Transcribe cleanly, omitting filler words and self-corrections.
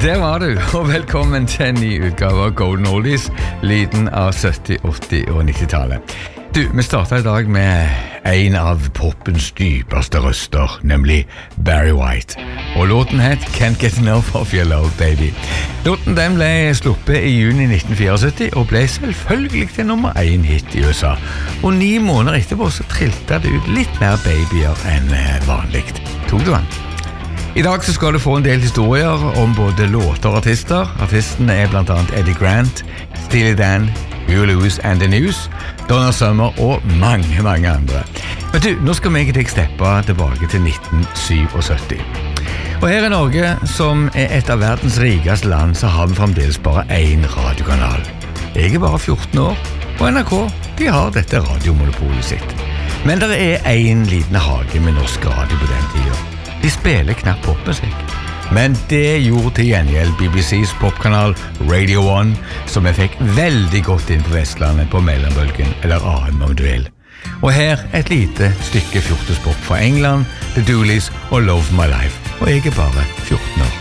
Der var du, og velkommen til en ny utgave av Golden Oldies, lyden av 70-, 80- og 90-tallet. Du, vi startet I dag med en av popens dypeste røster, nemlig Barry White. Og låten het Can't Get Enough of Your Love, Baby. Låten den ble sluppet I juni 1974, og ble selvfølgelig til nummer 1 hit I USA. Og 9 måneder etterpå så triltet det ut litt mer babyer enn vanligt. Tok du den? I dag så skal du få en del historier om både låter og artister. Artistene blant annet Eddie Grant, Steely Dan, Huey Lewis and the News, Donna Summer og mange, mange andre. Men du, nå skal vi deg steppe tilbake til 1977. Og her I Norge, som et av verdens rikeste land, så har vi fremdeles bare en radiokanal. Jeg bare 14 år, og NRK, de har dette radiomonopolet sitt. Men det en liten hage med norsk radio på den tiden. De spiller knapt popmusikk. Men det gjorde til gjengjeld BBCs popkanal Radio 1, som jeg fikk veldig godt inn på Vestlandet på mellombølgen, eller AM om du vil. Og her et lite stykke fjortespop fra England, The Dooleys og Love My Life. Og jeg bare 14 år.